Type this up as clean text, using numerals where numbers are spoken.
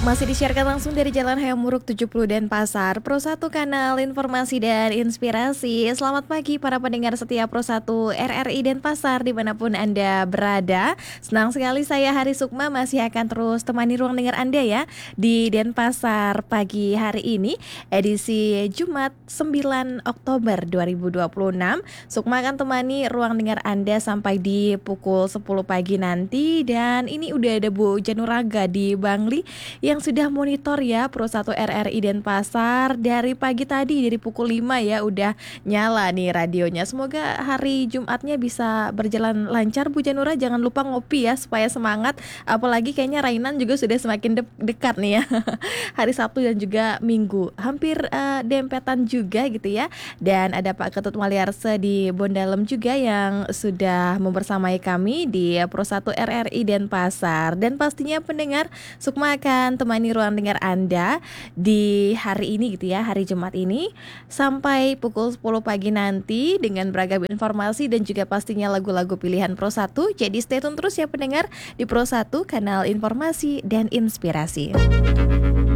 Masih disiarkan langsung dari Jalan Hayam Muruk 70 Denpasar, Pro 1 Kanal Informasi dan Inspirasi. Selamat pagi para pendengar setia Pro 1 RRI Denpasar dimanapun Anda berada. Senang sekali saya Hari Sukma masih akan terus temani ruang dengar Anda ya di Denpasar pagi hari ini, edisi Jumat 9 Oktober 2026. Sukma akan temani ruang dengar Anda sampai di pukul 10 pagi nanti. Dan ini udah ada Bu Januraga di Bangli yang sudah monitor ya Pro 1 RRI Denpasar dari pagi tadi, dari pukul 5 ya udah nyala nih radionya. Semoga hari Jumatnya bisa berjalan lancar Bu Janura, jangan lupa ngopi ya supaya semangat. Apalagi kayaknya Rainan juga sudah semakin dekat nih ya. Hari Sabtu dan juga Minggu hampir dempetan juga gitu ya. Dan ada Pak Ketut Maliarse di Bondalem juga yang sudah membersamai kami di Pro 1 RRI Denpasar. Dan pastinya pendengar, Sukma akan temani ruang dengar Anda di hari ini gitu ya, hari Jumat ini sampai pukul 10 pagi nanti dengan beragam informasi dan juga pastinya lagu-lagu pilihan Pro 1. Jadi stay tune terus ya pendengar di Pro 1 Kanal Informasi dan Inspirasi.